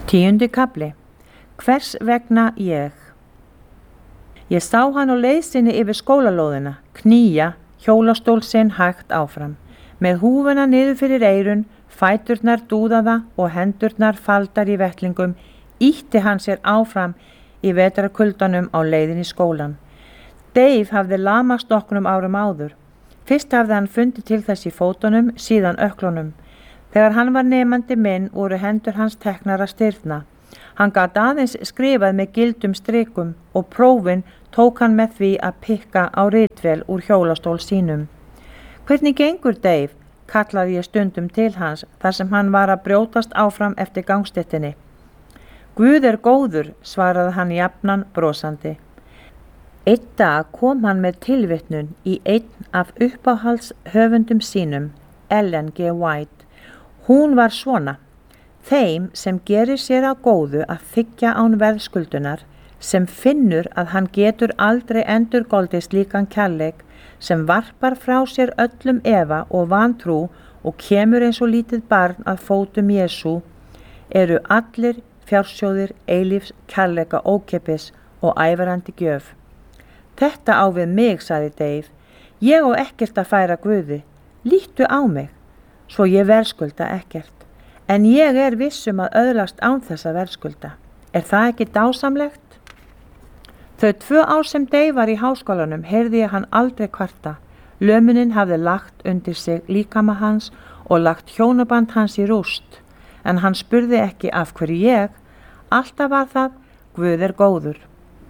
10. kafli. Hvers vegna ég? Ég sá hann á leið sinni yfir skólalóðina, knýja hjólastól sinn hægt áfram, með húfuna niður fyrir eyrun, fæturnar dúðaða og hendurnar faldar í vettlingum, ýtti hann sér áfram í vetrarkuldanum á leiðin í skólan. Dave hafði lamast nokkrum árum áður. Fyrst hafði hann fundið til þess í fótunum, síðan ökklunum. Þegar hann var nemandi minn voru hendur hans teknar að stirðna. Hann gat aðeins skrifað með gildum strikum og prófin tók hann með því að pikka á ritvél úr hjólastól sínum. Hvernig gengur Dave? Kallaði ég stundum til hans þar sem hann var að brjótast áfram eftir gangstéttinni. Guð er góður, svaraði hann jafnan brosandi. Einn dag kom hann með tilvitnun í einn af uppáhalds höfundum sínum, Ellen G. White. Hún var svona: þeim sem gerir sér á góðu að þiggja án verðskuldunar, sem finnur að hann getur aldrei endurgoldið slíkan kærleik, sem varpar frá sér öllum efa og vantrú og kemur eins og lítið barn að fótum Jesú, eru allir fjársjóðir eilífs kærleika ókeypis og ævarandi gjöf. Þetta á við mig, sagði Dave. Ég á ekkert að færa Guði. Líttu á mig, svo ég verðskulda ekkert. En ég er vissum að öðlast án þess að verðskulda. Er það ekki dásamlegt? Þau 2 ár sem Dave var í háskólanum heyrði ég hann aldrei kvarta. Lömunin hafði lagt undir sig líkama hans og lagt hjónaband hans í rúst. En hann spurði ekki af hverju ég. Alltaf var það: Guð er góður.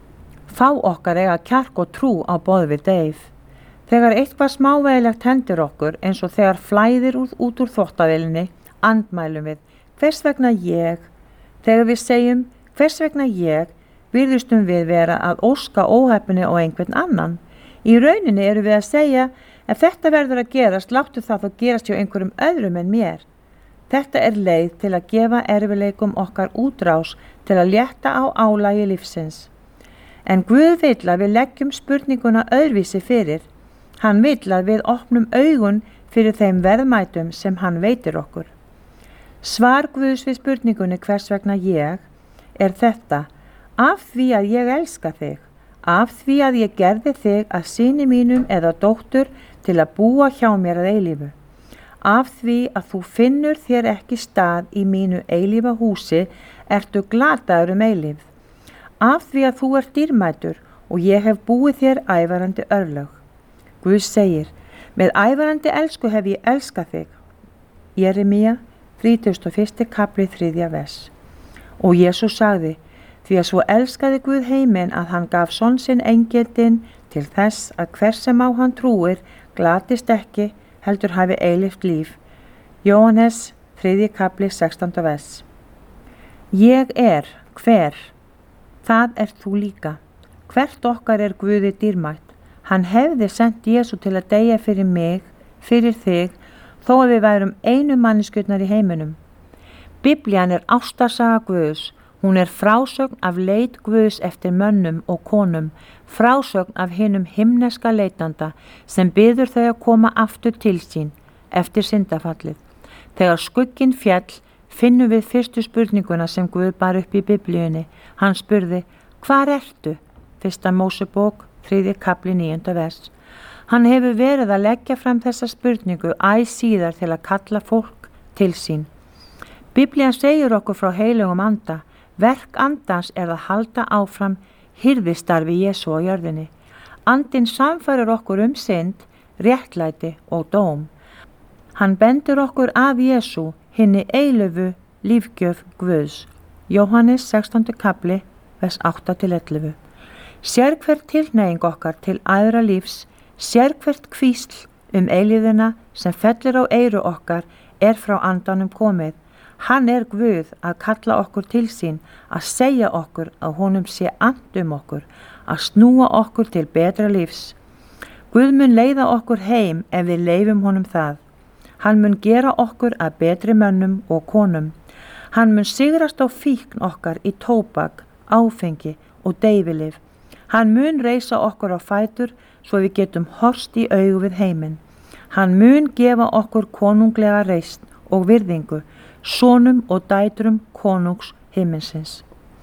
Fá okkar eiga kjark og trú á boð við Dave. Þegar eitthvað smávægilegt hendir okkur, eins og þegar flæðir út úr þvottavélinni, andmælum við: hvers vegna ég? Þegar við segjum hvers vegna ég, virðustum við vera að óska óheppni á einhvern annan. Í rauninni eru við að segja: ef þetta verður að gerast, láttu það þó gerast hjá einhverjum öðrum en mér. Þetta er leið til að gefa erfileikum okkar útrás, til að létta á álagi lífsins. En Guð vill að við leggjum spurninguna öðruvísi fyrir. Hann vill að við opnum augun fyrir þeim verðmætum sem hann veitir okkur. Svar Guðs við spurningunni hvers vegna ég er þetta: af því að ég elska þig, af því að ég gerði þig að syni mínum eða dóttur til að búa hjá mér að eilífu, af því að þú finnur þér ekki stað í mínu eilífa húsi, ertu glataður eilíf, af því að þú ert dýrmætur og ég hef búið þér ævarandi örlög. Guð segir: með ævarandi elsku hef ég elskað þig. Jeremía 31. kapli 3. vers. Og Jesús sagði: því að svo elskaði Guð heiminn að hann gaf son sinn eingetinn til þess að hver sem á hann trúir glatist ekki, heldur hafi eilíft líf. Jóhannes 3. kapli 16. vers. Ég er hver? Það ert þú líka. Hvert okkar er Guði dýrmætt. Hann hefði sent Jesú til að deyja fyrir mig, fyrir þig, þó að við værum einu manneskjurnar í heiminum. Biblían er ástarsaga Guðs. Hún er frásögn af leit Guðs eftir mönnum og konum, frásögn af hinum himneska leitanda sem biður þau að koma aftur til sín eftir syndafallið. Þegar skugginn fjall finnum við fyrstu spurninguna sem Guð bar upp í Biblíunni. Hann spurði: hvar ertu? 1. Mósebók 3. kapli 9. vers. Hann hefur verið að leggja fram þessa spurningu æ síðar til að kalla fólk til sín. Biblían segir okkur frá heilögum anda. Verk andans er að halda áfram hirðistarfi Jesú á jörðinni. Andinn samfærir okkur synd, réttlæti og dóm. Hann bendir okkur að Jesú, hinni eilífu lífgjöf Guðs. Jóhannes 16. kapli, vers 8-11. Sérhvert tilhneiging okkar til æðra lífs, sérhvert hvísl eilífðina sem fellur á eyru okkar er frá andanum komið. Hann er Guð að kalla okkur til sín, að segja okkur að honum sé and okkur, að snúa okkur til betra lífs. Guð mun leiða okkur heim ef við leyfum honum það. Hann mun gera okkur að betri mönnum og konum. Hann mun sigrast á fíkn okkar í tóbak, áfengi og deyfilyf. Hann mun reisa okkur á fætur svo við getum horfst í augu við heiminn. Hann mun gefa okkur konunglega reisn og virðingu, sonum og dætrum konungs himinsins.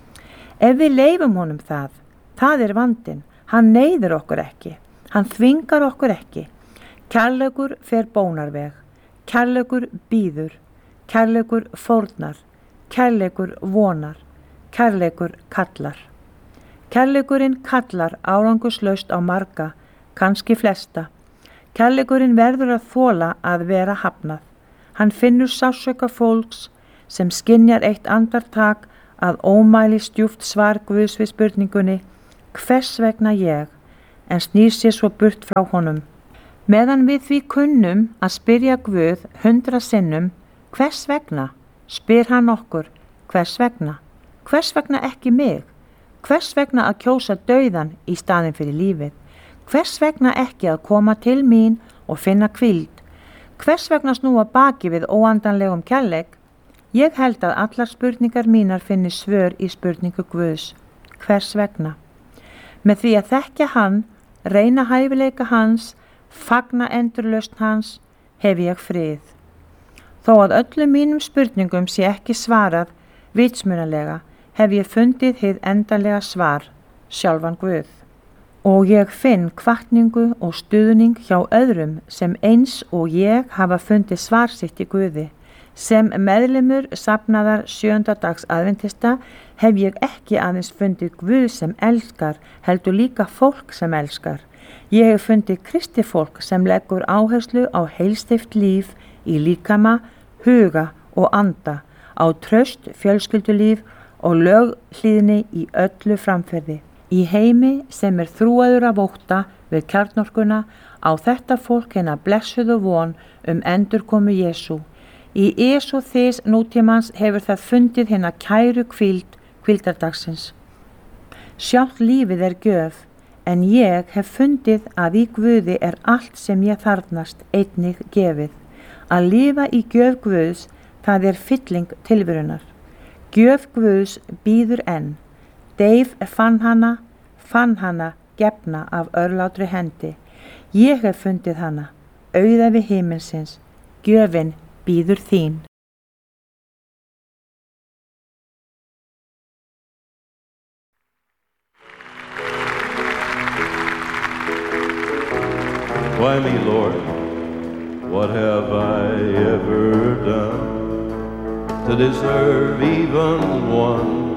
Ef við leyfum honum það er vandinn. Hann neyðir okkur ekki. Hann þvingar okkur ekki. Kærleikur fer bónarveg. Kærleikur býður. Kærleikur fórnar. Kærleikur vonar. Kærleikur kallar. Kærleikurinn kallar árangurslaust á marga, kannski flesta. Kærleikurinn verður að þola að vera hafnað. Hann finnur sársauka fólks sem skynjar eitt andartak að ómæli stjúpt svar Guðs við spurningunni hvers vegna ég, en snýr sér svo burt frá honum. Meðan við því kunnum að spyrja Guð 100 sinnum hvers vegna, spyr hann okkur hvers vegna ekki mig, hvers vegna að kjósa dauðan í staðinn fyrir lífið, hvers vegna ekki að koma til mín og finna hvíld, hvers vegna snúa baki við óandanlegum kærleik. Ég held að allar spurningar mínar finni svör í spurningu Guðs, hvers vegna. Með því að þekkja hann, reyna hæfileika hans, fagna endurlausn hans, hef ég frið. Þó að öllum mínum spurningum sé ekki svarað vitsmunalega, hef ég fundið hið endanlega svar, sjálfan Guð. Og ég finn hvatningu og stuðning hjá öðrum sem eins og ég hafa fundið svar sitt í Guði. Sem meðlimur safnaðar 7. dags aðventista hef ég ekki aðeins fundið Guð sem elskar, heldur líka fólk sem elskar. Ég hef fundið kristifólk sem leggur áherslu á heilsteypt líf í líkama, huga og anda, á traust fjölskyldulíf og löghlýðni í öllu framferði. Í heimi sem er þrúaður af ótta við kjarnorkuna á þetta fólk hina blessuðu von endurkomu Jesú. Í Jesú þess nútímans hefur það fundið hina kæru hvíldardagsins. Sjálft lífið er gjöf, en ég hef fundið að í Guði er allt sem ég þarfnast einnig gefið. Að lifa í gjöf Guðs, það er fylling tilverunar. Gjöf Guðs býður enn. Deyf fann hana gefna af örlátri hendi. Ég hef fundið hana, auða við himinsins, gjöfin býður þín. Why me, Lord? What have I ever done to deserve even one